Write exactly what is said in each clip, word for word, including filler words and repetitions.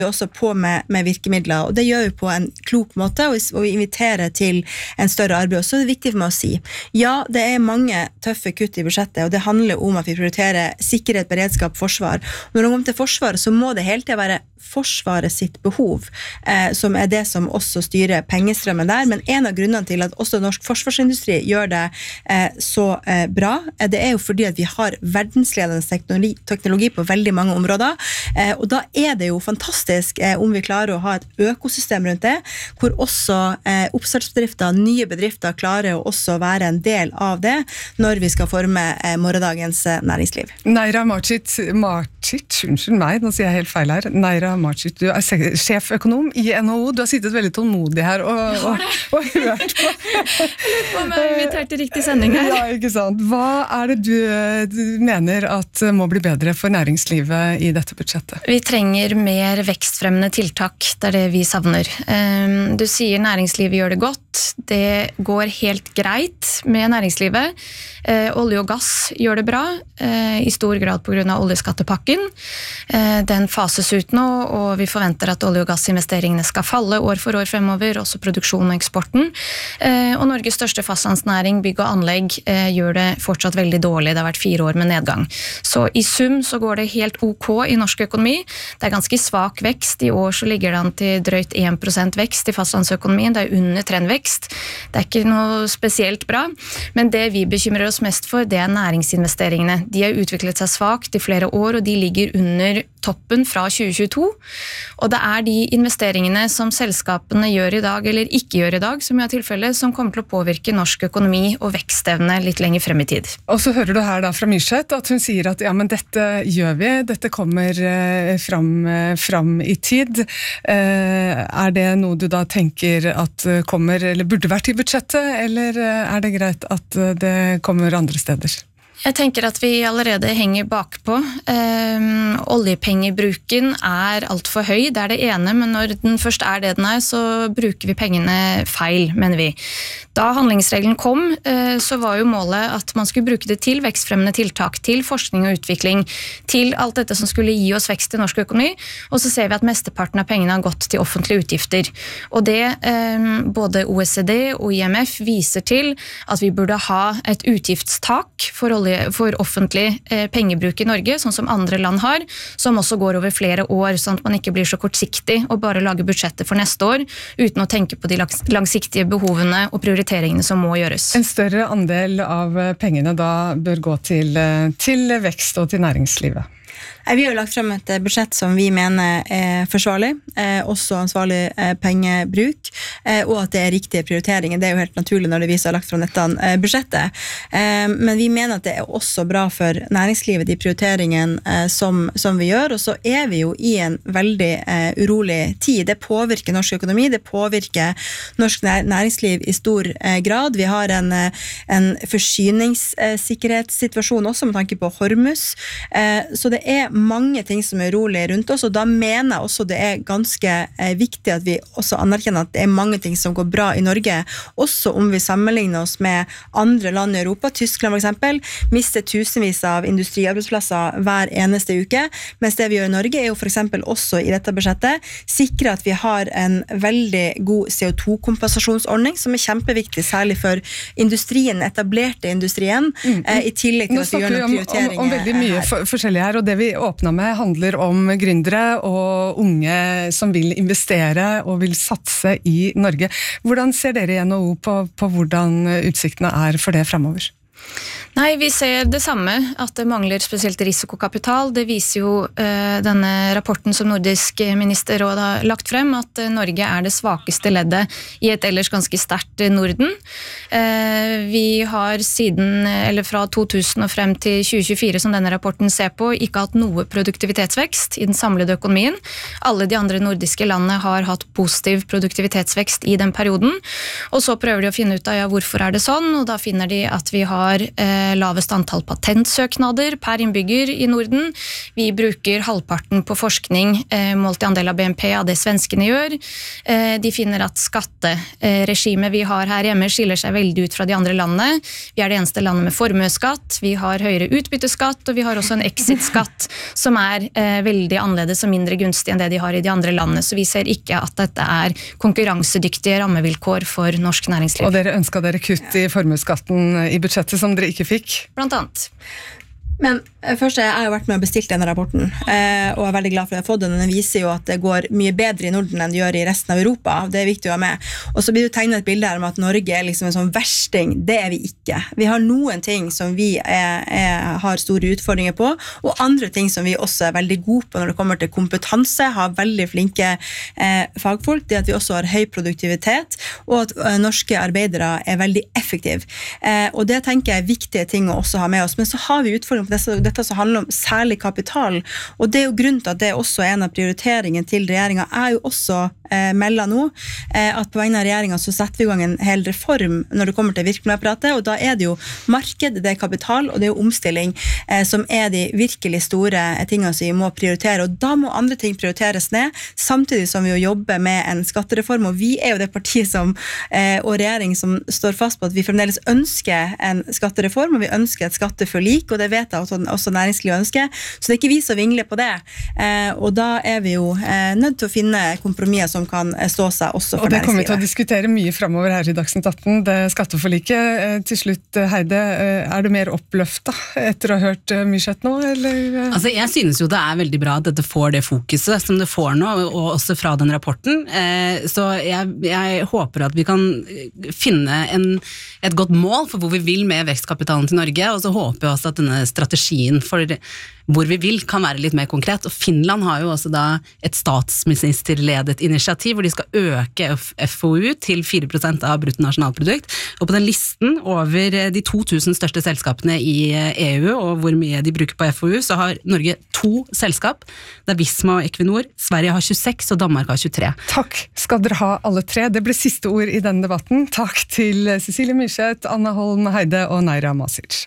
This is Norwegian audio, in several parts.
også på med, med virkemidler, og det gjør vi på en klok måte, og, og inviterer til en større arbeid. Og så er det viktig for meg å si, ja, det er mange tøffe kutt i budsjettet, og det handler om at vi prioriterer sikkerhet, beredskap, forsvar. Når det kommer til forsvar, så må det hele tiden være forsvaret sitt behov, eh, som er det som også styrer pengestrømmen der, men en av grunnene til at også norsk forsvarsindustri gjør det eh, så eh, bra, eh, det er jo fordi at vi har verdensledende teknologi, teknologi på veldig mange områder, eh, og da er det jo fantastisk eh, om vi klarer å ha et økosystem rundt det, hvor også eh, oppstartsbedrifter, nye bedrifter klarer å også være en del av det, når vi skal forme eh, morgendagens eh, næringsliv. Naira Marcic, Marcic, unnskyld meg, nå sier jeg helt feil her, Naira Marcic, du er sjeføkonom i N H O, du har sittet veldig tålmodig her og, og, og hørt på. Om jeg invitert til riktig sending her. Ja, ikke sant. Hva er det du, du mener at må bli bedre for næringslivet i dette budsjettet? Vi trenger mer vekstfremmende tiltak, det er det vi savner. Du sier næringslivet gjør det godt, det går helt greit med næringslivet. Olje og gass gjør det bra, i stor grad på grunn av oljeskattepakken. Den fases ut nå, og vi forventer at olje- og gassinvesteringene skal falle år for år fremover, også produksjonen og eksporten. Og Norges største fastlandsnæring, bygg og anlegg, gjør det fortsatt veldig dårlig. Det har vært fire år med nedgang. Så i sum så går det helt ok i norsk økonomi. Det er ganske svak vekst. I år så ligger det an til drøyt en prosent vekst i fastlandsøkonomien. Det er under trendvekst. Det er ikke noe spesielt bra. Men det vi bekymrer oss mest for, det er næringsinvesteringene. De har utviklet seg svakt i flere år, og de ligger under toppen fra tjue tjueto. Og det er de investeringene som selskapene gjør i dag, eller ikke gjør i dag, som i tilfelle, som kommer til å påvirke norsk økonomi og vekstevne litt lenger frem i tid. Og så hører du her da fra Myrseth at hun sier at ja, men dette gjør vi, dette kommer eh, fram, eh, fram i tid. Eh, er det noe du da tenker at kommer, eller burde vært i budsjettet, eller er det greit at det kommer andre steder? Jeg tenker at vi allerede henger bakpå. Um, oljepengebruken er alt for høy, det er det ene, men når den først er det den er, så bruker vi pengene feil, mener vi. Da handlingsregelen kom, uh, så var jo målet at man skulle bruke det til vekstfremmende tiltak, til forskning og utvikling, til alt dette som skulle gi oss vekst i norsk økonomi, og så ser vi at mesteparten av pengene har gått til offentlige utgifter. Og det, um, både O E C D og I M F viser til at vi burde ha et utgiftstak for olje for offentlig eh, pengebruk i Norge, sånn som andre land har, som også går over flere år, sånn at man ikke blir så kortsiktig og bare lager budsjettet for neste år, uten å tenke på de langsiktige behovene og prioriteringene som må gjøres. En større andel av pengene da bør gå til, til vekst og til næringslivet. Vi har jo lagt frem et budsjett som vi mener er forsvarlig, også ansvarlig pengebruk, og at det er riktige prioriteringer. Det er jo helt naturlig når det viser har lagt frem dette budsjettet. Men vi mener at det er også bra for næringslivet, de prioriteringene som, som vi gjør, og så er vi jo i en veldig urolig tid. Det påvirker norsk økonomi, det påvirker norsk næringsliv i stor grad. Vi har en, en forsyningssikkerhetssituasjon også med tanke på Hormuz, så det er mange ting som er urolig rundt oss, og da mener jeg også det er ganske eh, viktig at vi også anerkjenner at det er mange ting som går bra i Norge, også om vi sammenligner oss med andre land i Europa. Tyskland for eksempel mister tusenvis av industriarbeidsplasser hver eneste uke, mens det vi gjør i Norge er jo for eksempel også i dette budsjettet sikre at vi har en veldig god C O to kompensasjonsordning som er kjempeviktig, særlig for industrien, etablerte industrien, mm. eh, i tillegg til Nå at vi gjør noen prioriteringer. Om, om, om veldig mye for, forskjellig her, og det vi åpna med handler om gründere og unge som vil investere og vil satse i Norge. Hvordan ser dere i N H O på, på hvordan utsiktene er for det fremover? Nei, vi ser det samme, at det mangler spesielt risikokapital. Det viser jo uh, denne rapporten som Nordisk ministerråd har lagt frem, at uh, Norge er det svakeste leddet i et ellers ganske sterkt Norden. Uh, vi har siden, eller fra to tusen og frem til tjue tjuefire, som denne rapporten ser på, ikke hatt noe produktivitetsvekst i den samlede økonomien. Alle de andre nordiske landene har hatt positiv produktivitetsvekst i den perioden, og så prøver de å finne ut av ja, hvorfor er det sånn, og da finner de at vi har uh, eh, lavest antall patentsøknader per innbygger i Norden. Vi bruker halvparten på forskning eh, målt i andel av B N P av det svenskene gjør. Eh, de finner at skatteregimet vi har her hjemme skiller seg veldig ut fra de andre landene. Vi er det eneste landet med formueskatt, vi har høyere utbytteskatt, og vi har også en exit-skatt som er eh, veldig annerledes og mindre gunstig enn det de har i de andre landene. Så vi ser ikke at dette er konkurransedyktige rammevilkår for norsk næringsliv. Og dere ønsket dere kutt i formuesskatten i budsjettet som dere ikke fikk? Blant annet. Men først, jeg har jo vært med og bestilt denne rapporten, eh, og er veldig glad for at jeg har fått den. Den viser jo at det går mye bedre i Norden enn det gjør i resten av Europa. Det er viktig å ha med. Og så blir det tegnet et bilde her om at Norge er liksom en sånn versting. Det er vi ikke. Vi har noen ting som vi er, er, har store utfordringer på, og andre ting som vi også er veldig gode på når det kommer til kompetanse, har veldig flinke eh, fagfolk, det at vi også har høy produktivitet, og at eh, norske arbeidere er veldig effektive. Eh, og det tenker jeg er viktige ting å også ha med oss. Men så har vi utfordringer Dette, dette som handler om særlig kapital, og det er jo grunnen til at det også er en av prioriteringene til regjeringen, er jo også eh, meldet nå, eh, at på vegne av regjeringen så setter vi i gang en hel reform når det kommer til virkemiddelapparatet, og da er det jo marked, det er kapital, og det er jo omstilling eh, som er de virkelig store tingene som vi må prioritere, og da må andre ting prioriteres ned, samtidig som vi jo jobber med en skattereform, og vi er jo det partiet som, eh, og regjering som står fast på at vi fremdeles ønsker en skattereform, og vi ønsker et skatteforlik, og det vet jeg også, også næringslivet ønsker, så det er ikke vi som vingler på det, eh, og da er vi jo eh, nødt til å finne kompromisser som kan stå seg også for næringslivet. Og det kommer vi til å diskutere mye fremover her i Dagsnytt atten, det skatteforliket. Eh, til slutt, Heide, eh, er du mer oppløftet etter å ha hørt eh, Myrseth nå, eller? Altså, jeg synes jo det er veldig bra at dette får det fokuset som det får nå, og også fra den rapporten, eh, så jeg, jeg håper at vi kan finne en, et godt mål for hvor vi vil med vekstkapitalen til Norge, og så håper jeg også at denne strategien for hvor vi vil kan være litt mer konkret, og Finland har jo også da et statsministerledet initiativ hvor de skal øke F O U til fire prosent av bruttonasjonalprodukt, og på den listen over de to tusen største selskapene i E U og hvor mye de bruker på F O U, så har Norge to selskap, det er Visma og Equinor, Sverige har tjueseks og Danmark har tjuetre. Takk skal dere ha alle tre, det ble siste ord i denne debatten. Takk til Cecilie Myrseth, Anna Holm Heide og Naira Masic.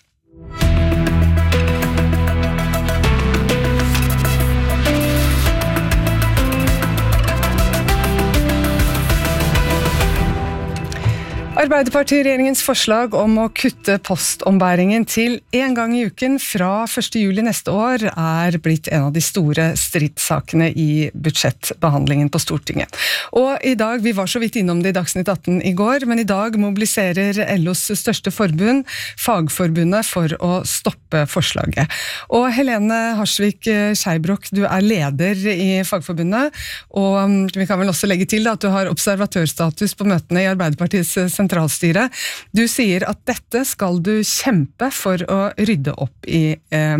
Arbeiderparti-regjeringens forslag om å kutte postombæringen til en gang i uken fra første juli neste år er blitt en av de store stridssakene i budsjettbehandlingen på Stortinget. Og i dag, vi var så vidt innom det i Dagsnytt atten i går, men i dag mobiliserer L O's største forbund, Fagforbundet, for å stoppe forslaget. Og Helene Harsvik Skeibrok, du er leder i Fagforbundet, og vi kan vel også legge til at du har observatørstatus på møtene i Arbeiderpartiets sentralstyre. Du sier at dette skal du kjempe for å rydde opp i.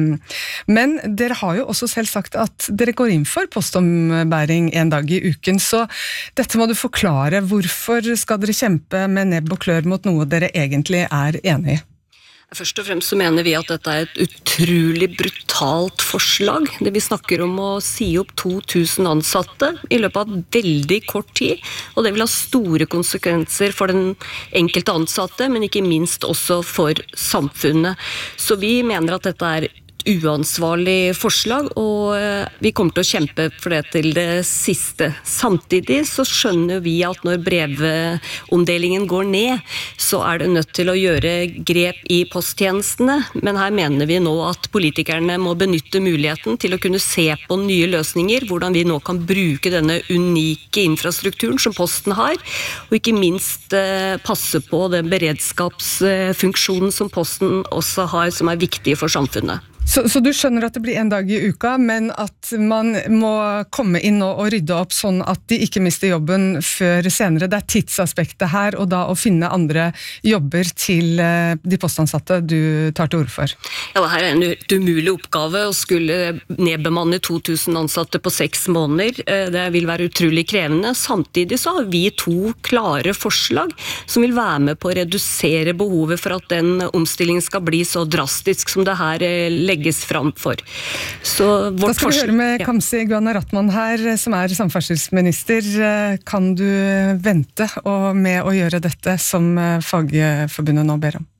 Men dere har jo også selv sagt at dere går inn for postombæring en dag i uken, så dette må du forklare. Hvorfor skal dere kjempe med nebb og klør mot noe dere egentlig er enig i? Først og fremst så mener vi at dette er et utrolig brutalt forslag. Det vi snakker om å si opp to tusen ansatte i løpet av veldig kort tid, og det vil ha store konsekvenser for den enkelte ansatte, men ikke minst også for samfunnet. Så vi mener at dette er uansvarlig forslag, og vi kommer til å kjempe for det til det siste. Samtidig så skjønner vi at når brevomdelingen går ned, så er det nødt til å gjøre grep i posttjenestene, men her mener vi nå at politikerne må benytte muligheten til å kunne se på nye løsninger, hvordan vi nå kan bruke denne unike infrastrukturen som Posten har, og ikke minst passe på den beredskapsfunksjonen som Posten også har, som er viktig for samfunnet. Så, så du skjønner at det blir en dag i uka, men at man må komme inn og, og rydde opp sånn at de ikke mister jobben før senere. Det er tidsaspektet her, og da å finne andre jobber til uh, de postansatte du tar til orde for. Ja, det her er en umulig oppgave å skulle nedbemanne to tusen ansatte på seks måneder. Det vil være utrolig krevende. Samtidig så har vi to klare forslag som vil være med på å redusere behovet for at den omstillingen skal bli så drastisk som det her legger legges fram for. Så vårt da skal vi høre med Kamzy Gunaratnam her, som er samferdselsminister. Kan du vente med å gjøre dette som Fagforbundet nå ber om?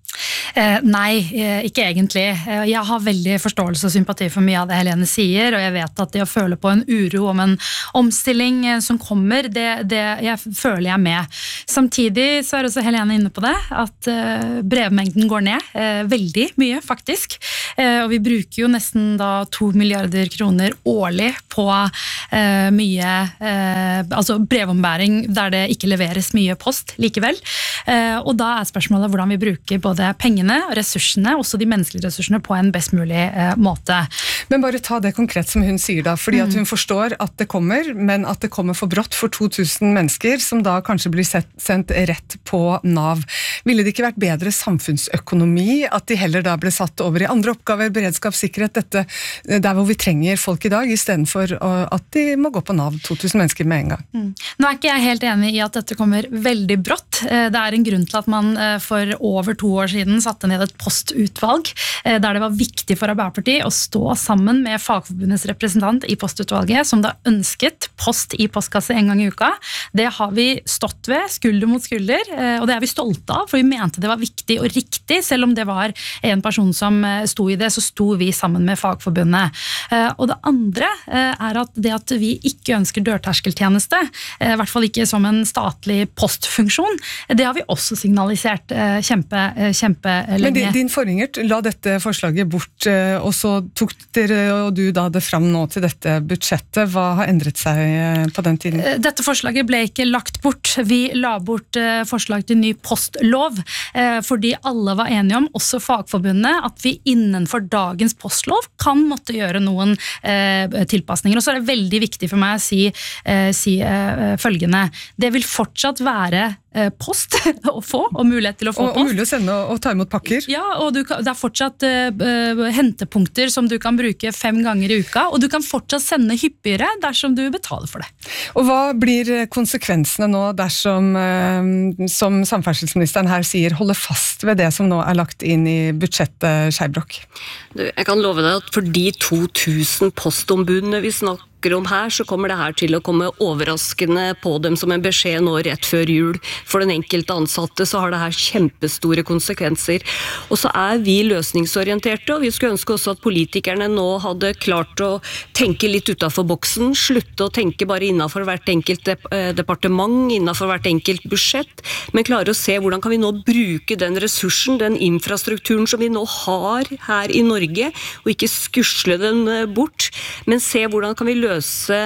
Eh, nei, eh, ikke egentlig. Eh, jeg har veldig forståelse og sympati for mye av det Helene sier, og jeg vet at det å føle på en uro om en omstilling eh, som kommer, det, det jeg føler jeg med. Samtidig så er også Helene inne på det, at eh, brevmengden går ned, eh, veldig mye faktisk, eh, og vi bruker jo nesten da to milliarder kroner årlig på eh, mye, eh, altså brevombæring der det ikke leveres mye post likevel, eh, og da er spørsmålet hvordan vi bruker både pengene, ressursene, også de menneskelige ressursene på en best mulig eh, måte. Men bare ta det konkret som hun sier da, fordi at hun forstår at det kommer, men at det kommer for brått for to tusen mennesker, som da kanskje blir sett, sendt rett på Nav. Ville det ikke vært bedre samfunnsøkonomi, at de heller da ble satt over i andre oppgaver, beredskap, sikkerhet, dette, der hvor vi trenger folk i dag, i stedet for at de må gå på Nav, to tusen mennesker med en gang? Mm. Nå er ikke jeg helt enig i at dette kommer veldig brått. Det er en grunn til at man for over to år siden satte ned et postutvalg, der det var viktig for Arbeiderpartiet å stå sammen med Fagforbundets representant i postutvalget, som da ønsket post i postkasse en gang i uka. Det har vi stått ved, skulder mot skulder, og det er vi stolte av, for vi mente det var viktig og riktig, selv om det var en person som sto i det, så sto vi sammen med Fagforbundet. Og det andre er at det at vi ikke ønsker dørterskeltjeneste, i hvert fall ikke som en statlig postfunksjon, det har vi også signalisert kjempe, kjempelenge. Men din, din forringer la dette forslaget bort, og så tok dere og du da det fram nå til dette budsjettet. Hva har endret seg på den tiden? Dette forslaget ble ikke lagt bort. Vi la bort forslag til ny postlov, fordi alle var enige om, også Fagforbundet, at vi innenfor dagens postlov kan måtte gjøre noen tilpasninger. Og så er det veldig viktig for meg å si, si følgende. Det vil fortsatt være post å få, og mulighet til å få og, post. Og mulig å sende og, og ta imot pakker. Ja, og du kan, det er fortsatt uh, hentepunkter som du kan bruke fem ganger i uka, og du kan fortsatt sende hyppigere dersom du betaler for det. Og hva blir konsekvensene nå dersom, uh, som samferdselsministeren her sier, holder fast ved det som nå er lagt inn i budsjettet, Skeibrok? Jeg kan love deg at for de to tusen postombudene vi snakker om her, så kommer det her til å komme overraskende på dem som en beskjed nå rett før jul. For den enkelte ansatte så har det her kjempestore konsekvenser. Og så er vi løsningsorienterte, og vi skulle ønske også at politikerne nå hadde klart å tenke litt utenfor boksen, slutte å tenke bare innenfor hvert enkelt departement, innenfor hvert enkelt budsjett, men klare å se hvordan kan vi nå bruke den ressursen, den infrastrukturen som vi nå har her i Norge, og ikke skusle den bort, men se hvordan kan vi løse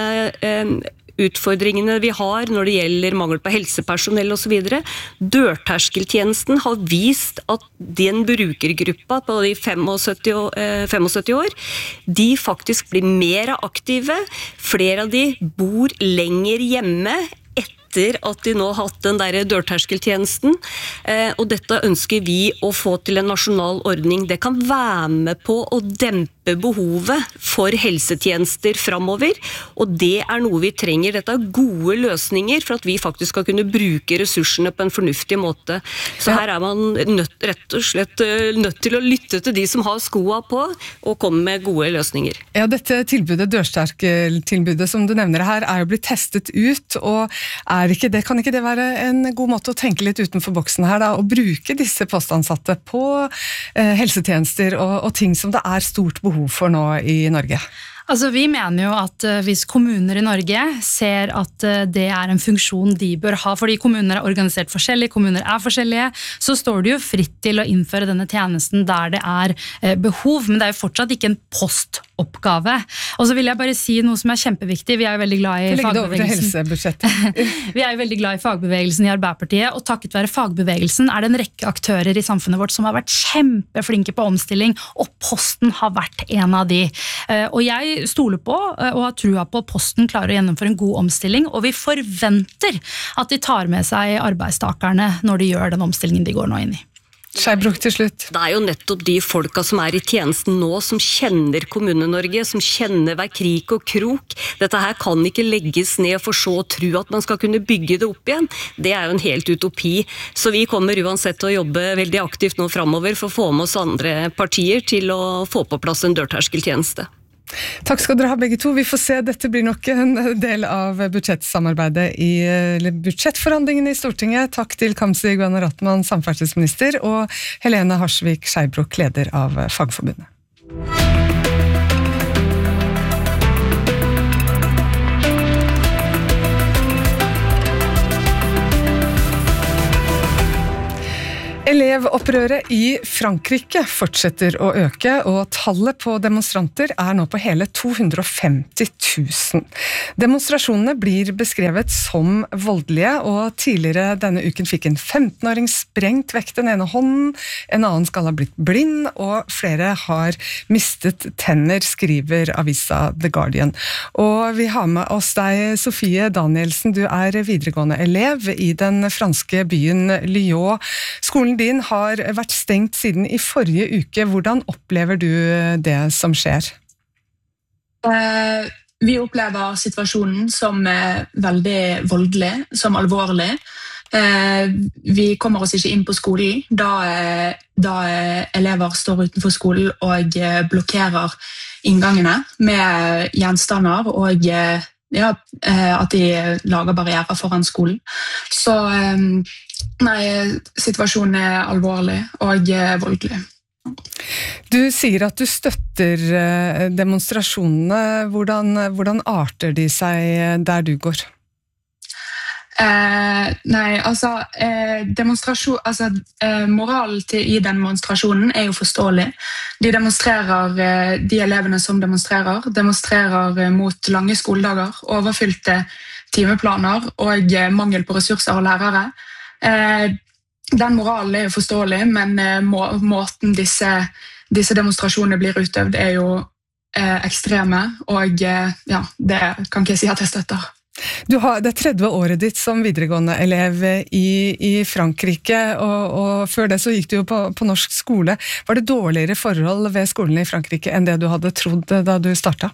utfordringene vi har når det gjelder mangel på helsepersonell og så videre. Dørterskeltjenesten har vist at den brukergruppa på de syttifem år, de faktisk blir mer aktive. Flere av de bor lenger hjemme etter at de nå har hatt den der dørterskeltjenesten, og dette ønsker vi å få til en nasjonal ordning. Det kan være med på å dempe behovet for helsetjenester fremover, og det er noe vi trenger. Dette er gode løsninger for at vi faktisk skal kunne bruke ressursene på en fornuftig måte. Så her er man nødt, rett og slett nødt til å lytte til de som har skoa på, og komme med gode løsninger. Ja, dette tilbudet, dørterskeltilbudet som du nevner her, er jo blitt testet ut, og er ikke det, kan ikke det være en god måte å tenke litt utenfor boksen her da, og bruke disse postansatte på eh, helsetjenester og, og ting som det er stort behov for nå i Norge? Altså, vi mener jo at hvis kommuner i Norge ser at det er en funksjon de bør ha, fordi kommuner er organisert forskjellig, kommuner er forskjellige, så står det jo fritt til å innføre denne tjenesten der det er behov, men det er jo fortsatt ikke en postoppgave. Og så vil jeg bare si noe som er kjempeviktig. Vi er jo veldig glad i fagbevegelsen. Vi er jo veldig glad i fagbevegelsen i Arbeiderpartiet, og takket være fagbevegelsen er det en rekke aktører i samfunnet vårt som har vært kjempeflinke på omstilling, og Posten har vært en av de. Og jeg stoler på og har trua på at Posten klarer å gjennomføre en god omstilling, og vi forventer at de tar med seg arbeidstakerne når de gjør den omstillingen de går nå inn i. Skeibrok til slutt. Det er jo nettopp de folka som er i tjenesten nå, som kjenner Kommune-Norge, som kjenner hver krik og krok. Dette her kan ikke legges ned for så å tro at man skal kunne bygge det opp igjen. Det er jo en helt utopi. Så vi kommer uansett til å jobbe veldig aktivt nå fremover for å få med oss andre partier til å få på plass en dørterskeltjeneste. Takk skal dere ha begge to. Vi får se, dette blir nok en del av budsjettsamarbeidet i eller budsjettforhandlingene i Stortinget. Takk til Kamzy Gunaratnam, samferdselsminister, og Helene Harsvik Skeibrok, leder av Fagforbundet. Elevopprøret i Frankrike fortsetter å øke, og tallet på demonstranter er nå på hele to hundre og femti tusen. Demonstrasjonene blir beskrevet som voldelige, og tidligere denne uken fikk en femten-åring sprengt vekk den ene hånden, en annen skal ha blitt blind, og flere har mistet tenner, skriver avisa The Guardian. Og vi har med oss deg, Sofie Danielsen, du er videregående elev i den franske byen Lyon. Skolen din har vært stengt siden i forrige uke. Hvordan opplever du det som skjer? Eh, vi opplever situasjonen som eh, veldig voldelig, som alvorlig. Eh, vi kommer oss ikke inn på skolen da, eh, da eh, elever står utenfor skolen og eh, blokkerer inngangene med gjenstander og eh, ja, eh, at de lager barrierer foran skolen. Så eh, Nei, situasjonen er alvorlig og voldelig. Du sier at du støtter demonstrasjonene. Hvordan, hvordan arter de seg der du går? Eh, nei, altså, eh, demonstrasjon, altså eh, moralen til, i den demonstrasjonen er jo forståelig. De demonstrerer, eh, de elevene som demonstrerer, demonstrerer eh, mot lange skoledager, overfylte timeplaner og eh, mangel på ressurser og lærere. Eh, den moralen er jo forståelig, men eh, må, måten disse, disse demonstrasjonene blir utøvd er jo eh, ekstreme, og eh, ja, det kan ikke jeg si at jeg støtter. Du har, det er tredje året ditt som videregående elev i, i Frankrike, og, og før det så gikk du jo på, på norsk skole. Var det dårligere forhold ved skolen i Frankrike enn det du hadde trodd da du startet?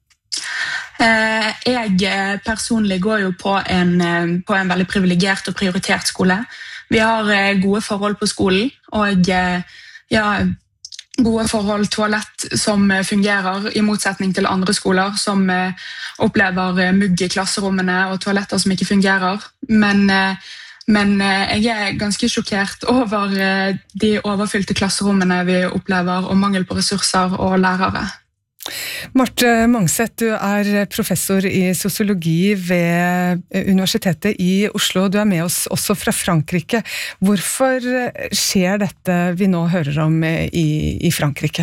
Jeg personlig går jo på en, på en veldig privilegert og prioritert skole. Vi har gode forhold på skolen, og ja, gode forhold, toalett som fungerer, i motsetning til andre skoler som opplever mugg i klasserommene og toaletter som ikke fungerer. Men, men jeg er ganske sjokkert over de overfylte klasserommene vi opplever, og mangel på ressurser og lærere. Marte Mangset, du er professor i sosiologi ved Universitetet i Oslo. Du er med oss også fra Frankrike. Hvorfor skjer dette vi nå hører om i, i Frankrike?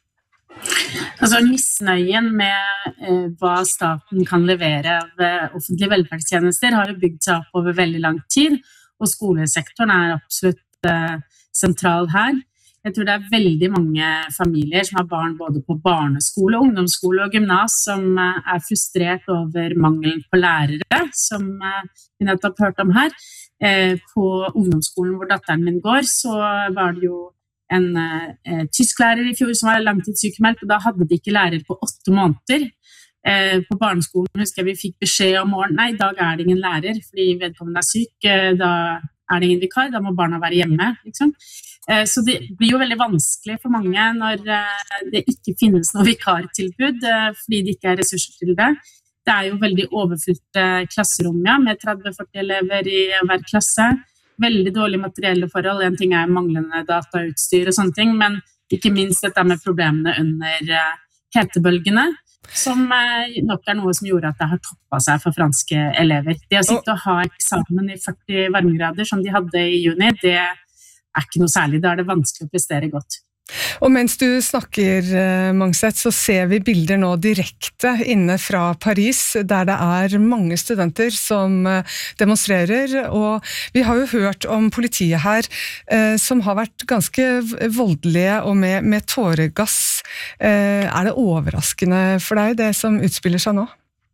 Altså, misnøyen med eh, hva staten kan levere av eh, offentlige velferdstjenester har jo bygd seg opp over veldig lang tid, og skolesektoren er absolutt eh, sentral her. Jeg tror det er veldig mange familier som har barn både på barneskole, ungdomsskole og gymnas som er frustrert over mangelen på lærere, som vi nettopp har hørt om her. På ungdomsskolen hvor datteren min går, så var det jo en eh, tysklærer i fjor som var langtidssykemeldt, og da hadde de ikke lærer på åtte måneder. Eh, på barneskolen husker jeg vi fikk beskjed om morgen, nei, i dag er det ingen lærer, fordi vedkommende er syk, eh, da er det ingen vikar, da må barna være hjemme, liksom. Så det blir jo veldig vanskelig for mange når det ikke finnes noe vikartilbud, fordi det ikke er ressurser til det. Det er jo veldig overfylt klasserom, ja, med tretti til førti elever i hver klasse. Veldig dårlige materielle forhold. En ting er manglende datautstyr og sånne ting, men ikke minst dette med problemene under hetebølgene, som nok er noe som gjorde at det har toppet seg for franske elever. De har sittet og ha eksamen i førti varmegrader som de hadde i juni, det er ikke noe særlig, da er det vanskelig å prestere godt. Og mens du snakker, Mangset, så ser vi bilder nå direkte inne fra Paris, der det er mange studenter som demonstrerer, og vi har jo hørt om politiet her, som har vært ganske voldelige og med, med tåregass. Er det overraskende for deg, det som utspiller seg nå?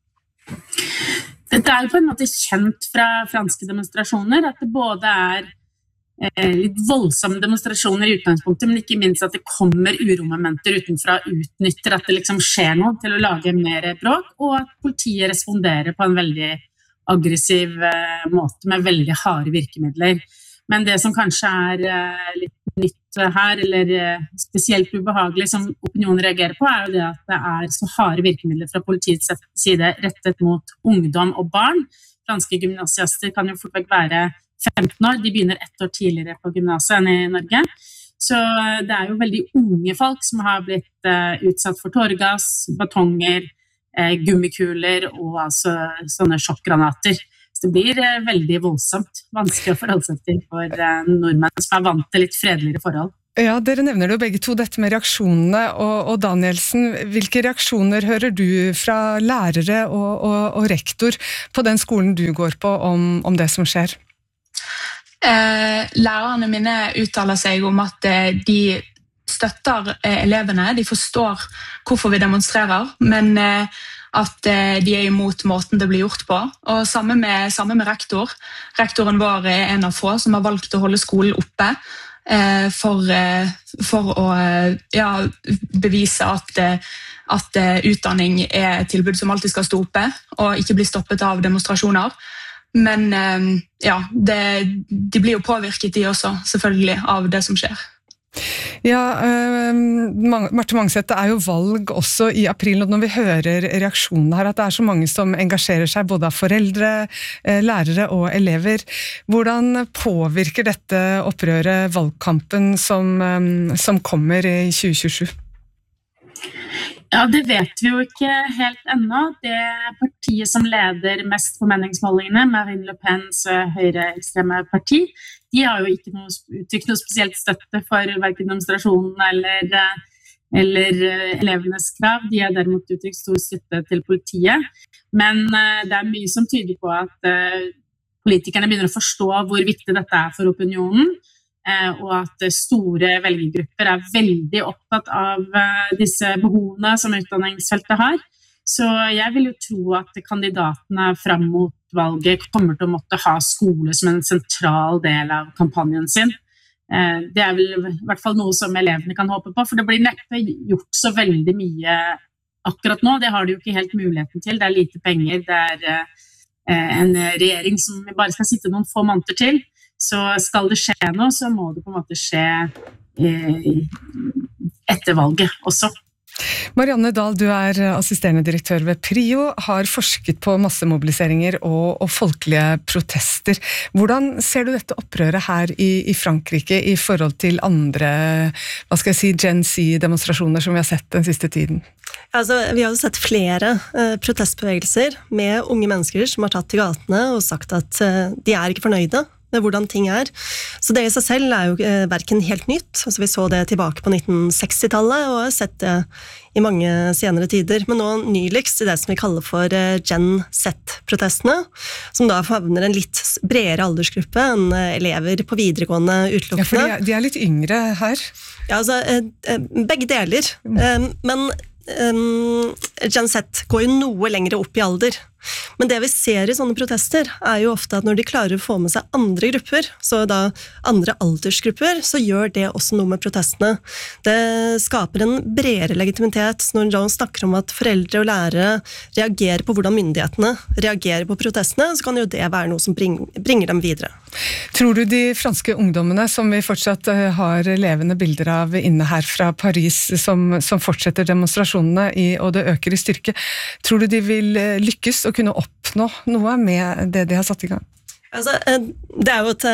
Dette er jo på en måte kjent fra franske demonstrasjoner, at det både er litt voldsomme demonstrasjoner i utgangspunktet, men ikke minst at det kommer uromomenter utenfra og utnytter at det liksom skjer noe til å lage mer bråk, og at politiet responderer på en veldig aggressiv måte med veldig harde virkemidler. Men det som kanskje er litt nytt her, eller spesielt ubehagelig som opinionen reagerer på, er jo det at det er så harde virkemidler fra politiets side rettet mot ungdom og barn. Franske gymnasiaster kan jo fort vekk være femten år, de begynner ett år tidligere på gymnaset enn i Norge. Så det er jo veldig unge folk som har blitt uh, utsatt for tårgass, batonger, uh, gummikuler og altså sånne sjokkgranater. Så det blir uh, veldig voldsomt, vanskelig å forholde seg til for uh, nordmenn som er vant til litt fredeligere forhold. Ja, dere nevner jo begge to dette med reaksjonene, og, og Danielsen, hvilke reaksjoner hører du fra lærere og, og, og rektor på den skolen du går på om, om det som skjer? Eh, lærerne mine uttaler seg om at eh, de støtter eh, elevene, de forstår hvorfor vi demonstrerer, men eh, at eh, de er imot måten det blir gjort på. Og samme med, samme med rektor. Rektoren vår er en av få som har valgt å holde skolen oppe eh, for, eh, for å eh, ja, bevise at, eh, at eh, utdanning er et tilbud som alltid skal stå oppe, og ikke bli stoppet av demonstrasjoner. Men ja, det, de blir jo påvirket de også, selvfølgelig, av det som skjer. Ja, uh, Marte Mangset, det er jo valg også i april, og når vi hører reaksjonene her, at det er så mange som engasjerer seg, både av foreldre, lærere og elever. Hvordan påvirker dette opprøret valgkampen som, um, som kommer i tjue tjuesju? Ja, det vet vi jo ikke helt ennå. Det partiet som leder mest på meningsmålingene, Marine Le Pens høyreekstreme parti, de har jo ikke noe, uttrykt noe spesielt støtte for hverken demonstrasjonen eller, eller elevenes krav. De har derimot uttrykt stor støtte til politiet. Men det er mye som tyder på at politikerne begynner å forstå hvor viktig dette er for opinionen, og at store velgergrupper er veldig opptatt av disse behovene som utdanningsfeltet har. Så jeg vil jo tro at kandidatene frem mot valget kommer til å måtte ha skole som en sentral del av kampanjen sin. Det er vel i hvert fall noe som elevene kan håpe på, for det blir neppe gjort så veldig mye akkurat nå. Det har de jo ikke helt muligheten til. Det er lite penger, det er en regjering som bare skal sitte noen få måneder til. Så skal det skje noe, så må det på en måte skje eh, etter valget også. Marianne Dahl, du er assisterende direktør ved PRIO, har forsket på massemobiliseringer og, og folkelige protester. Hvordan ser du dette opprøret her i, i Frankrike i forhold til andre, hva skal jeg si, Gen Z-demonstrasjoner som vi har sett den siste tiden? Altså, vi har jo sett flere uh, protestbevegelser med unge mennesker som har tatt til gatene og sagt at uh, de er ikke fornøyde med hvordan ting er. Så det i seg selv er jo eh, hverken helt nytt. Altså, vi så det tilbake på nitten seksti-tallet, og har sett det i mange senere tider. Men nå nyligst i det som vi kaller for eh, Gen Z-protestene, som da favner en litt bredere aldersgruppe enn eh, elever på videregående utelukkende. Ja, for de er, de er litt yngre her. Ja, altså, eh, begge deler. Mm. Eh, men Um, Gen Z går jo noe lengre opp i alder. Men det vi ser i sånne protester er jo ofte at når de klarer å få med seg andre grupper, så da andre aldersgrupper, så gjør det også noe med protestene. Det skaper en bredere legitimitet når John snakker om at foreldre og lærere reagerer på hvordan myndighetene reagerer på protestene, så kan jo det være noe som bringer, bringer dem videre. Tror du de franske ungdommene som vi fortsatt har levende bilder av inne her fra Paris, som, som fortsetter demonstrasjonene i, og det øker i styrke, tror du de vil lykkes å kunne oppnå noe med det de har satt i gang? Altså, det er jo et,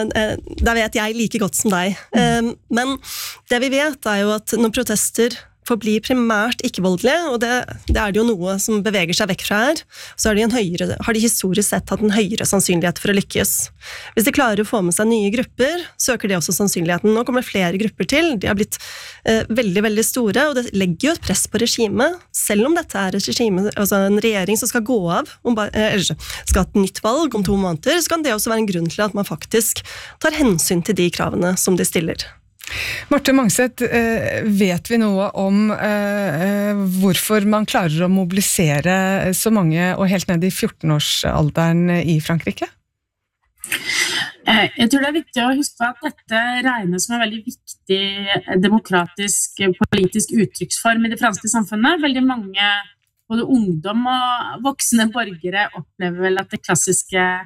det vet jeg like godt som deg, mm. men det vi vet er jo at når protester forblir primært ikke-voldelige, og det, det er det jo noe som beveger seg vekk fra her, så har de, en høyere, har de historisk sett hatt en høyere sannsynlighet for å lykkes. Hvis de klarer å få med seg nye grupper, så øker det også sannsynligheten. Nå kommer det flere grupper til, de har blitt eh, veldig, veldig store, og det legger jo et press på regimet, selv om dette er et regime, altså en regjering som skal gå av, om, eller skal ha et nytt valg om to måneder, så kan det også være en grunn til at man faktisk tar hensyn til de kravene som de stiller. Marte Mangset, vet vi noe om hvorfor man klarer å mobilisere så mange og helt ned i fjorten-årsalderen i Frankrike? Jeg tror det er viktig å huske på at dette regnes som en veldig viktig demokratisk politisk uttrykksform i det franske samfunnet. Veldig mange, både ungdom og voksne borgere, opplever vel at det klassiske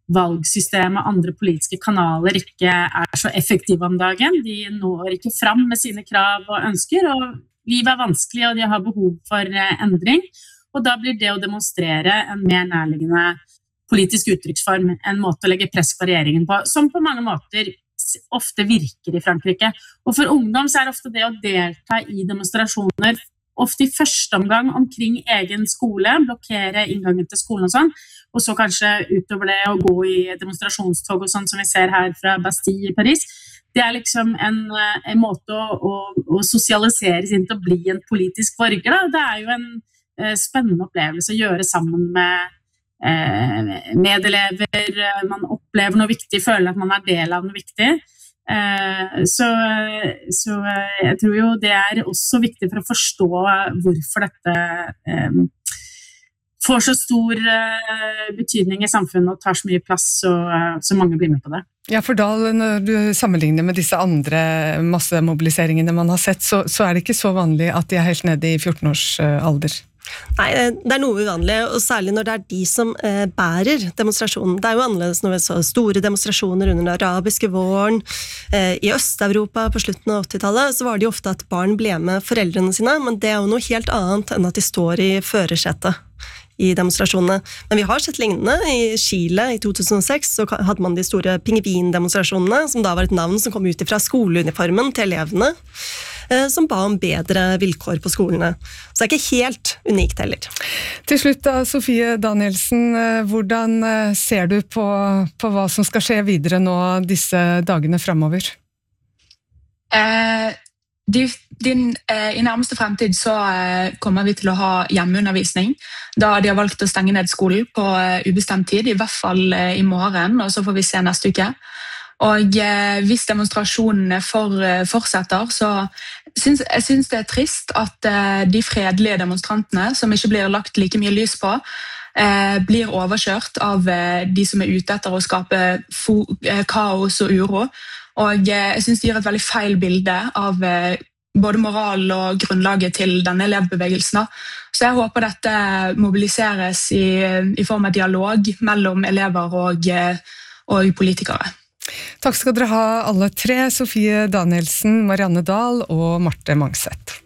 valgsystemet, andre politiske kanaler ikke er så effektive om dagen. De når ikke fram med sine krav og ønsker, og livet er vanskelig, og de har behov for endring. Og da blir det å demonstrere en mer nærliggende politisk uttrykksform, en måte å legge press på regjeringen på, som på mange måter ofte virker i Frankrike. Og for ungdom så er det ofte det å delta i demonstrasjoner, ofte i første omgang omkring egen skole, blokkere inngangen til skolen og sånn, og så kanskje utover det å gå i demonstrasjonstog og sånn som vi ser her fra Bastille i Paris. Det er liksom en, en måte å, å, å sosialiseres inn til å bli en politisk borger. Da. Det er jo en eh, spennende opplevelse å gjøre sammen med eh, medelever. Man opplever noe viktig, føler at man er del av noe viktig. Eh, så, så jeg tror jo det er også viktig for å forstå hvorfor dette eh, får så stor uh, betydning i samfunnet og tar så mye plass, så, uh, så mange blir med på det. Ja, for da, når du sammenligner med disse andre massemobiliseringene man har sett, så, så er det ikke så vanlig at de er helt nede i fjorten års uh, alder. Nei, det er noe uvanlig, og særlig når det er de som eh, bærer demonstrasjonen. Det er jo annerledes når vi så store demonstrasjoner under den arabiske våren. Eh, I Øst-Europa på slutten av åttitallet så var det jo ofte at barn ble med foreldrene sine, men det er jo noe helt annet enn at de står i førersetet i demonstrasjonene. Men vi har sett lignende. I Chile i to tusen og seks så hadde man de store pingvindemonstrasjonene, som da var et navn som kom ut fra skoleuniformen til elevene, som ba om bedre vilkår på skolene. Så det er ikke helt unikt heller. Til slutt da, Sofie Danielsen, hvordan ser du på, på hva som skal skje videre nå disse dagene fremover? Eh, de, din, eh, I nærmeste fremtid så eh, kommer vi til å ha hjemmeundervisning, da de har valgt å stenge ned skolen på eh, ubestemt tid, i hvert fall eh, i morgen, og så får vi se neste uke. Og eh, hvis demonstrasjonene for, eh, fortsetter, så syns, jeg synes det er trist at eh, de fredelige demonstrantene, som ikke blir lagt like mye lys på, eh, blir overkjørt av eh, de som er ute etter å skape fo, eh, kaos og uro. Og eh, jeg synes det gir et veldig feil bilde av eh, både moral og grunnlaget til denne elevbevegelsen. Så jeg håper dette mobiliseres i, i form av dialog mellom elever og, og politikere. Takk skal dere ha alle tre, Sofie Danielsen, Marianne Dahl og Marte Mangseth.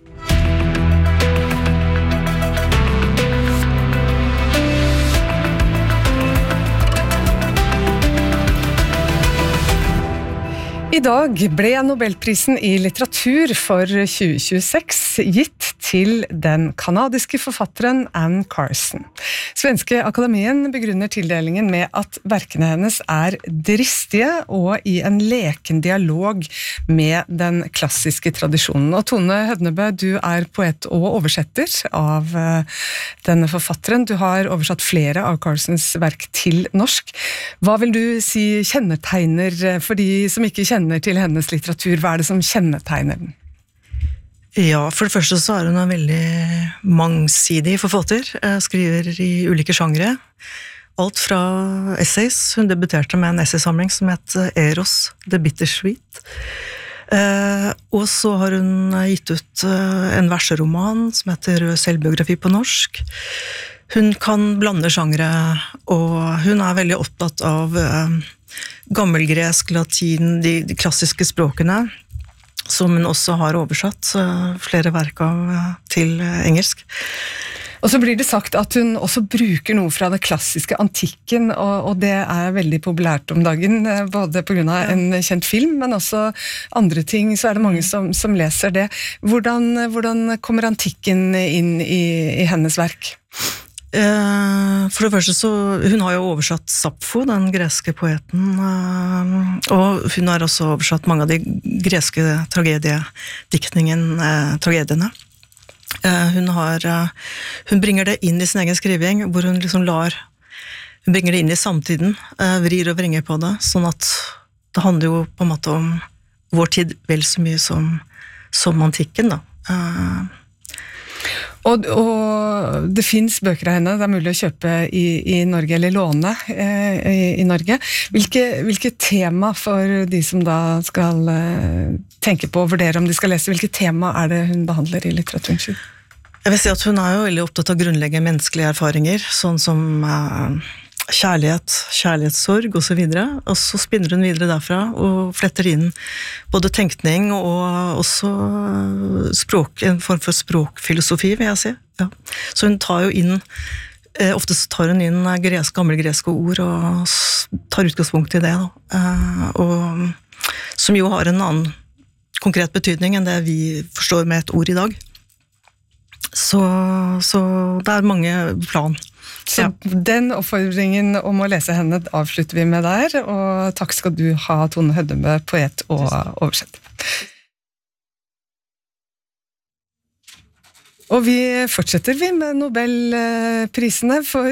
I dag ble Nobelprisen i litteratur for tjue tjueseks gitt til den kanadiske forfatteren Anne Carson. Svenske Akademien begrunner tildelingen med at verkene hennes er dristige og i en leken dialog med den klassiske tradisjonen. Og Tone Hødnebø, du er poet og oversetter av denne forfatteren. Du har oversatt flere av Carsons verk til norsk. Hva vil du si kjennetegner for de som ikke kjenner til hennes litteratur? Hva er det som kjennetegner den? Ja, for det første så er hun en veldig mangsidig forfatter. Jeg skriver i ulike sjangre. Alt fra essays. Hun debuterte med en essaysamling som het Eros, The Bittersweet. Eh, og så har hun gitt ut en verseroman som heter Rød selvbiografi på norsk. Hun kan blande sjangre, og hun er veldig opptatt av eh, gammelgresk, latin, de, de klassiske språkene, som hun også har oversatt uh, flere verk av uh, til uh, engelsk. Og så blir det sagt at hun også bruker noe fra det klassiske antikken, og, og det er veldig populært om dagen, både på grunn av en kjent film, men også andre ting, så er det mange som, som leser det. Hvordan, hvordan kommer antikken inn i, i hennes verk? For det første så, hun har jo oversatt Sappho, den greske poeten, og hun har også oversatt mange av de greske tragediediktningen, tragediene. Hun har, hun bringer det inn i sin egen skriving, hvor hun liksom lar, hun bringer det inn i samtiden, vrir og vringer på det, sånn at det handler jo på en måte om vår tid vel så mye som, som antikken da. Og, og det finnes bøker av henne, det er mulig å kjøpe i, i Norge, eller låne eh, i, i Norge. Hvilke, hvilke tema for de som da skal eh, tenke på å vurdere om de skal lese, hvilke tema er det hun behandler i litteraturen sin? Jeg vil si at hun er jo veldig opptatt av å grunnlegge menneskelige erfaringer, sånn som eh, kjærlighet, kjærlighetssorg og så videre, og så spinner hun videre derfra og fletter inn både tenkning og også språk, en form for språkfilosofi, vil jeg si. Ja. Så hun tar jo inn, eh, ofte så tar hun inn gresk, gamle greske ord og tar utgangspunkt i det, da. Eh, og, som jo har en annen konkret betydning enn det vi forstår med et ord i dag. Så, så det er mange plan. Så ja. Den oppfordringen om å lese henne avslutter vi med der, og takk skal du ha, Tone Høddebø, poet og oversetter. Og vi fortsetter vi med Nobelprisene, for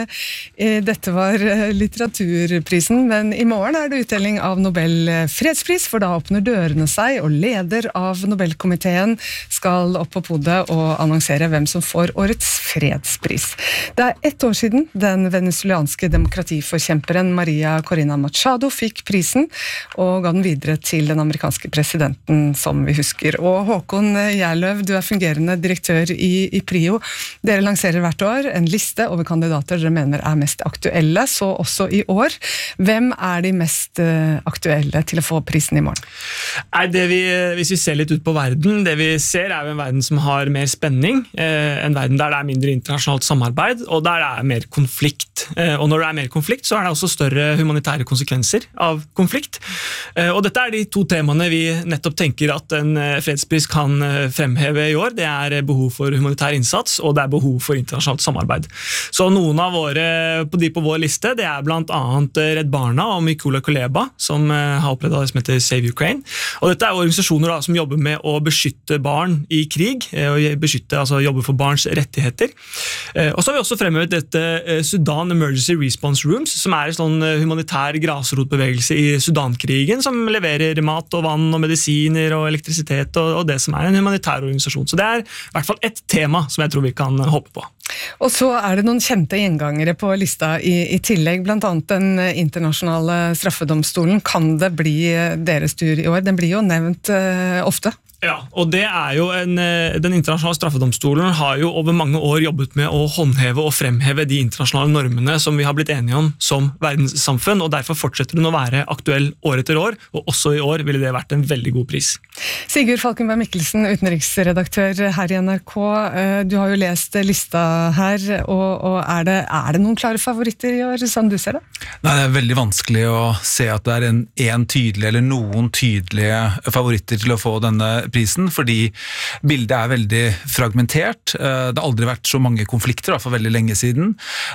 eh, dette var litteraturprisen, men i morgen er det utdeling av Nobel fredspris, for da åpner dørene seg, og leder av Nobelkomiteen skal opp på podiet og annonsere hvem som får årets fredspris. Det er ett år siden den venezuelanske demokratiforkjemperen Maria Corina Machado fikk prisen, og ga den videre til den amerikanske presidenten, som vi husker. Og Håkon Gjerløv, du er fungerende direktør I, i Prio. Dere lanserer hvert år en liste over kandidater dere mener er mest aktuelle, så også i år. Hvem er de mest uh, aktuelle til å få prisen i morgen? Nei, det vi, hvis vi ser litt ut på verden, det vi ser er jo en verden som har mer spenning, eh, en verden der det er mindre internasjonalt samarbeid, og der det er mer konflikt. Eh, og når det er mer konflikt, så er det også større humanitære konsekvenser av konflikt. Eh, og dette er de to temaene vi nettopp tenker at en fredspris kan fremheve i år. Det er behov for humanitær innsats, og det er behov for internasjonalt samarbeid. Så noen av våre, på de på vår liste, det er blant annet Redd Barna og Mykola Kuleba, som har opprettet det som heter Save Ukraine. Og dette er organisasjoner da, som jobber med å beskytte barn i krig, og beskytte, altså jobbe for barns rettigheter. Og så har vi også fremhevet dette Sudan Emergency Response Rooms, som er en sånn humanitær grasrotbevegelse i Sudankrigen, som leverer mat og vann og medisiner og elektrisitet og, og det som er en humanitær organisasjon. Så det er i hvert fall et tema som jeg tror vi kan håpe på. Og så er det noen kjente gjengangere på lista i, i tillegg, blant annet den internasjonale straffedomstolen. Kan det bli deres tur i år? Den blir jo nevnt uh, ofte. Ja, og det er jo en, den internasjonale straffedomstolen har jo over mange år jobbet med å håndheve og fremheve de internasjonale normene som vi har blitt enige om som verdenssamfunn, og derfor fortsetter den å være aktuell år etter år, og også i år ville det vært en veldig god pris. Sigurd Falkenberg Mikkelsen, utenriksredaktør her i N R K. Du har jo lest lista her, og, og er, det, er det noen klare favoritter i år, som du ser det? Nei, det er veldig vanskelig å se at det er en, en tydelig eller noen tydelige favoritter til å få denne prisen, fordi bildet er veldig fragmentert. Det har aldri vært så mange konflikter, for veldig lenge siden,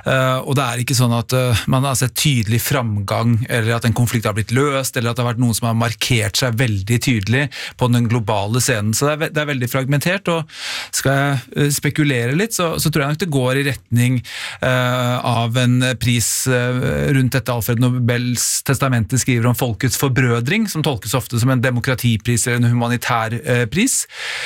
og det er ikke sånn at man har sett tydelig framgang, eller at en konflikt har blitt løst, eller at det har vært noen som har markert seg veldig tydelig på den globale scenen, så det er, det er veldig fragmentert, og skal jeg spekulere litt, så, så tror jeg nok det går i retning uh, av en pris uh, rundt dette Alfred Nobels testamentet skriver om folkets forbrødring, som tolkes ofte som en demokratipris eller en humanitær pris,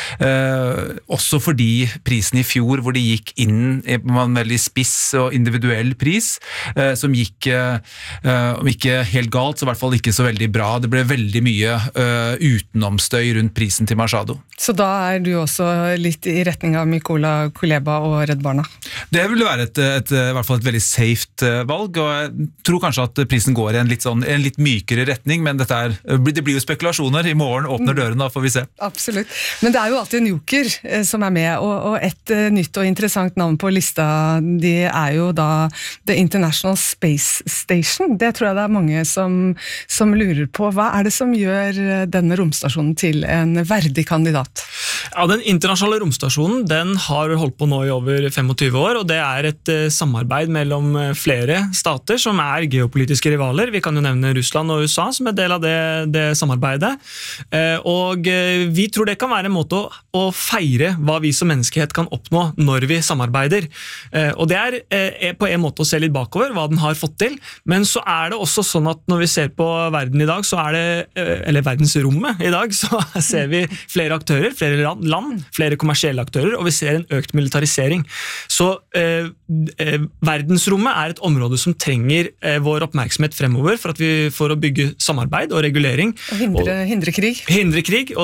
eh, også fordi prisen i fjor, hvor de gikk inn i en veldig spiss og individuell pris, eh, som gikk eh, om ikke helt galt, så i hvert fall ikke så veldig bra. Det ble veldig mye eh, utenomstøy rundt prisen til Machado. Så da er du også litt i retning av Mykola Kuleba og Redd Barna? Det ville være et, et, i hvert fall et veldig safe valg, og jeg tror kanskje at prisen går i en litt, sånn, en litt mykere retning, men dette er, det blir jo spekulasjoner. I morgen åpner døren, da får vi se. Absolutt. Men det er jo alltid en joker eh, som er med, og, og et eh, nytt og interessant navn på lista, de er jo da The International Space Station. Det tror jeg det er mange som, som lurer på. Hva er det som gjør denne romstasjonen til en verdig kandidat? Ja, den internasjonale romstasjonen, den har holdt på nå i over tjuefem år, og det er et eh, samarbeid mellom flere stater som er geopolitiske rivaler. Vi kan jo nevne Russland og U S A som er del av det, det samarbeidet. Eh, og eh, vi tror det kan være en måte å, å feire hva vi som menneskehet kan oppnå når vi samarbeider. Eh, og det er eh, på en måte å se litt bakover hva den har fått til, men så er det også sånn at når vi ser på verden i dag, så er det, eh, eller verdensrommet i dag, så ser vi flere aktører, flere land, flere kommersielle aktører, og vi ser en økt militarisering. Så eh, eh, verdensrommet er et område som trenger eh, vår oppmerksomhet fremover for, at vi, for å bygge samarbeid og regulering. Og hindre, og, hindre krig. Hindre krig, og det tror vi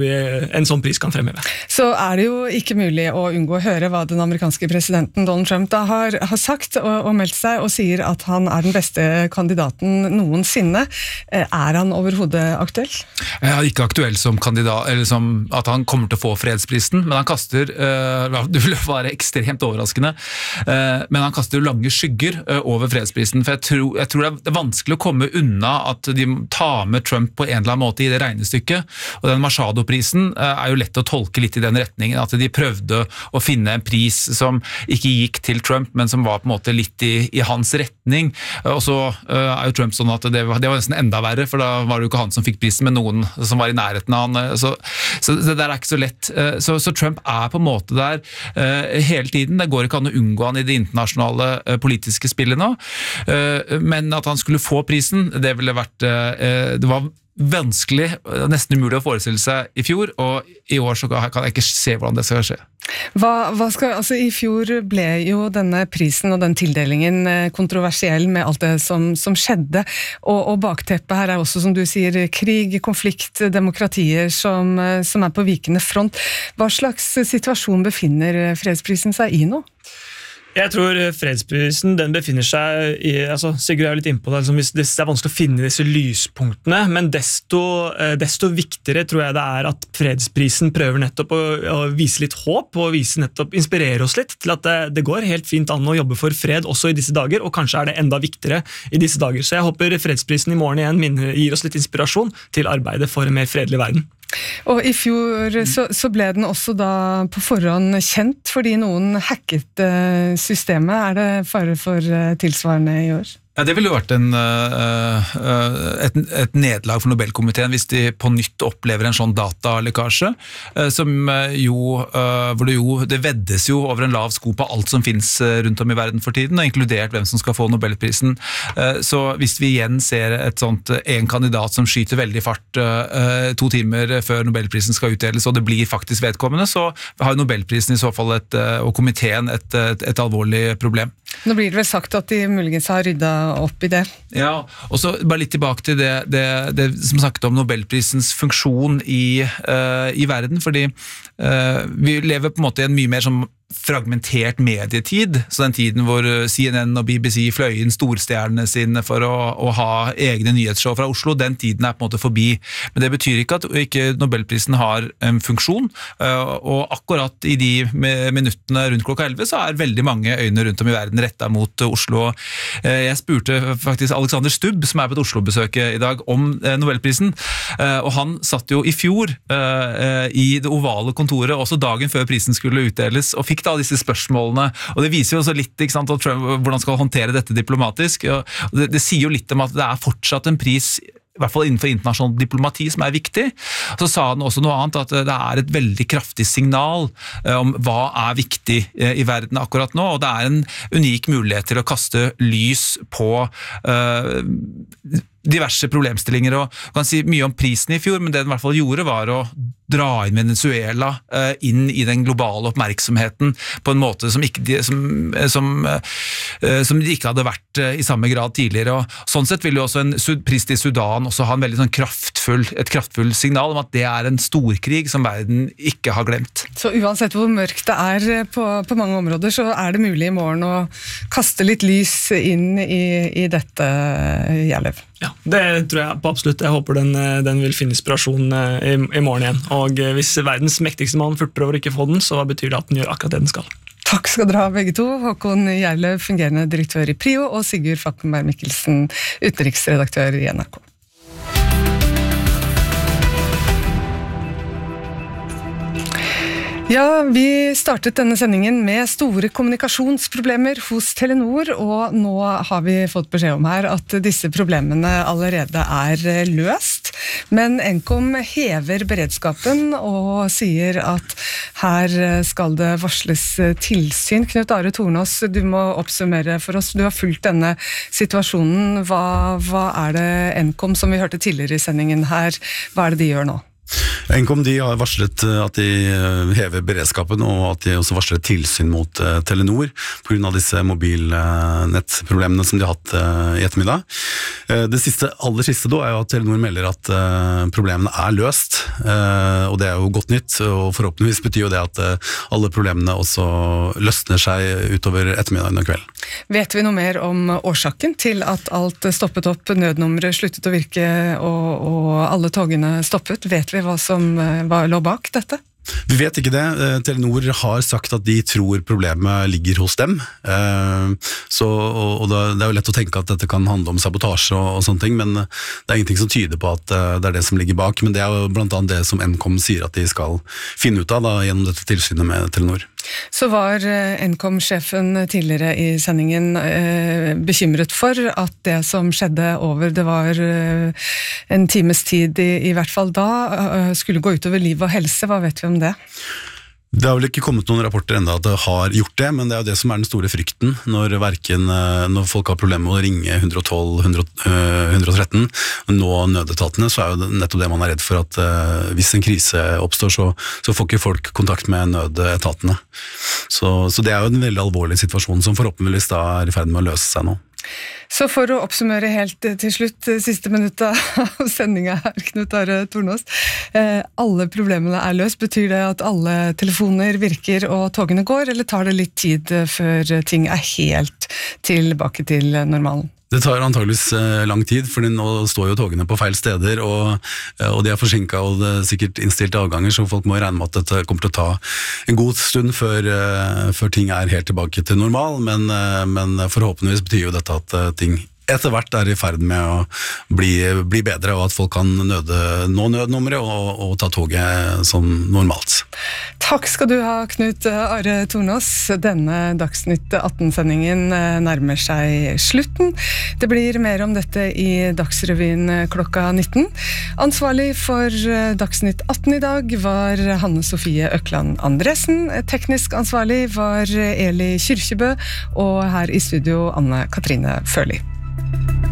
vi en sånn pris kan fremheve. Så er det jo ikke mulig å unngå å høre hva den amerikanske presidenten Donald Trump da har, har sagt og, og meldt seg, og sier at han er den beste kandidaten noensinne. Er han overhodet aktuell? Ja, ikke aktuell som kandidat, eller som at han kommer til å få fredsprisen, men han kaster, uh, det vil være ekstremt overraskende, uh, men han kaster lange skygger uh, over fredsprisen, for jeg tror, jeg tror det er vanskelig å komme unna at de tar med Trump på en eller annen måte i det regnestykket, og den Machado-prisen uh, er jo lett å tolke litt i den retningen, at de prøvde å finne en pris som ikke gikk til Trump, men som var på en måte litt i, i hans retning, uh, og så uh, er jo Trump sånn at det var, det var nesten enda verre, for da var det jo ikke han som fikk prisen, men noen som var i nærheten av han, uh, så, så det der er ikke så lett, uh, så, så Trump er på en måte der uh, hele tiden, det går ikke an å unngå han i det internasjonale uh, politiske spillet nå, uh, men at han skulle få prisen, det ville vært, uh, det var vanskelig, nesten umulig å forestille seg i fjor, og i år så kan jeg ikke se hvordan det skal skje. Hva, hva skal, altså I fjor ble jo denne prisen og den tildelingen kontroversiell med alt det som, som skjedde, og, og bakteppet her er også, som du sier, krig, konflikt, demokratier som, som er på vikende front. Hva slags situasjon befinner fredsprisen seg i nå? Jeg tror fredsprisen den befinner seg i, altså Sigurd er jo litt innpå det, liksom, det er vanskelig å finne disse lyspunktene, men desto, desto viktigere tror jeg det er at fredsprisen prøver nettopp å, å vise litt håp, og vise nettopp, inspirere oss litt til at det, det går helt fint an å jobbe for fred også i disse dager, og kanskje er det enda viktigere i disse dager. Så jeg håper fredsprisen i morgen igjen minner, gir oss litt inspirasjon til arbeidet for en mer fredelig verden. Og i fjor så, så ble den også da på forhånd kjent fordi noen hacket systemet. Er det fare for tilsvarende i år? Ja, det ville jo vært en, et, et nederlag for Nobelkomiteen hvis de på nytt opplever en sånn datalekkasje, som jo, hvor det jo, det veddes jo over en lav sko på alt som finnes rundt om i verden for tiden, og inkludert hvem som skal få Nobelprisen. Så hvis vi igjen ser et sånt, en kandidat som skyter veldig fart to timer før Nobelprisen skal utdeles, og det blir faktisk vedkommende, så har Nobelprisen i så fall et, og komiteen et, et, et alvorlig problem. Nå blir det vel sagt at de muligens har ryddet opp i det. Ja, og så bare litt tilbake til det, det, det som snakket om Nobelprisens funksjon i, uh, i verden, fordi uh, vi lever på en måte i en mye mer som fragmentert medietid, så den tiden hvor C N N og B B C fløy inn storstjernene sine for å, å ha egne nyhetsshow fra Oslo, den tiden er på en måte forbi. Men det betyr ikke at ikke Nobelprisen har en funksjon, og akkurat i de minuttene rundt klokka elleve så er veldig mange øyne rundt om i verden rettet mot Oslo. Jeg spurte faktisk Alexander Stubb, som er på et Oslo-besøket i dag, om Nobelprisen, og han satt jo i fjor i det ovale kontoret, også dagen før prisen skulle utdeles, og fikk da disse spørsmålene, og det viser jo også litt, ikke sant, Trump, hvordan skal han håndtere dette diplomatisk, og det, det sier jo litt om at det er fortsatt en pris, i hvert fall innenfor internasjonal diplomati, som er viktig. Så sa han også noe annet, at det er et veldig kraftig signal om hva er viktig i verden akkurat nå, og det er en unik mulighet til å kaste lys på uh, diverse problemstillinger, og kan si mye om prisen i fjor, men det den i hvert fall gjorde var å dra inn Venezuela uh, inn i den globale oppmerksomheten på en måte som, ikke, som, som, uh, som de ikke hadde vært uh, i samme grad tidligere, og sånn sett vil jo også en pris til Sudan også ha en veldig sånn kraftfull, et kraftfull signal om at det er en storkrig som verden ikke har glemt. Så uansett hvor mørkt det er på, på mange områder, så er det mulig i morgen å kaste litt lys inn i, i dette, Gjerlev? Ja, det tror jeg på absolutt. Jeg håper den, den vil finne inspirasjon i, i morgen igjen. Og hvis verdens mektigste mann furter over ikke få den, så betyr det at den gjør akkurat det den skal. Takk skal dere ha begge to. Håkon Gjerlev, fungerende direktør i Prio, og Sigurd Falkenberg Mikkelsen, utenriksredaktør i N R K. Ja, vi startet denne sendingen med store kommunikasjonsproblemer hos Telenor, og nå har vi fått beskjed om her at disse problemene allerede er løst. Men Nkom hever beredskapen og sier at her skal det varsles tilsyn. Knut Are Tornås, du må oppsummere for oss. Du har fulgt denne situasjonen. Hva, hva er det Nkom, som vi hørte tidligere i sendingen her, hva er det de gjør nå? Nkom de har varslet at de hever beredskapen, og at de også varsler tilsyn mot Telenor på grunn av disse mobilnettproblemene som de har hatt i ettermiddag. Det siste, aller siste da, er jo at Telenor melder at uh, problemene er løst, uh, og det er jo godt nytt, og forhåpentligvis betyr jo det at uh, alle problemene også løsner seg utover ettermiddagen og kvelden. Vet vi noe mer om årsaken til at alt stoppet opp, nødnummeret sluttet å virke og, og alle togene stoppet? Vet vi hva som hva lå bak dette? Vi vet ikke det. Telenor har sagt at de tror problemet ligger hos dem. Så, og det er jo lett å tenke at dette kan handle om sabotasje og, og sånne ting, men det er ingenting som tyder på at det er det som ligger bak. Men det er jo blant annet det som Nkom sier at de skal finne ut av da, gjennom dette tilsynet med Telenor. Så var Nkom-sjefen tidligere i sendingen eh, bekymret for at det som skjedde over, det var eh, en times tid i, i hvert fall da, eh, skulle gå utover liv og helse. Hva vet vi om det? Det har vel ikke kommet noen rapporter enda at det har gjort det, men det er jo det som er den store frykten når, hverken, når folk har problemer med å ringe ett ett to, ett ett tre, nå nødetatene, så er jo det nettopp det man er redd for at uh, hvis en krise oppstår, så, så får ikke folk kontakt med nødetatene. Så, så det er jo en veldig alvorlig situasjon som forhåpentligvis da er i ferd med å løse seg nå. Så for å oppsummere helt til slutt, siste minutt av sendingen her, Knut Are Tornås, eh, alle problemene er løst. Betyr det at alle telefoner virker og togene går, eller tar det litt tid før ting er helt tilbake til normalen? Det tar antageligvis lang tid, for nå står jo togene på feil steder, og, og de er forsinket, og det er sikkert innstilte avganger, så folk må regne med at dette kommer til å ta en god stund før, før ting er helt tilbake til normal, men, men forhåpentligvis betyr jo dette at ting etter hvert er i ferd med å bli, bli bedre, og at folk kan nøde, nå nødnummeret og, og ta toget som normalt. Takk skal du ha, Knut Are Tornås. Denne Dagsnytt atten-sendingen nærmer seg slutten. Det blir mer om dette i Dagsrevyen klokka nitten. Ansvarlig for Dagsnytt atten i dag var Hanne Sofie Økland Andresen. Teknisk ansvarlig var Eli Kyrkjebø, og her i studio Anne Katrine Førli.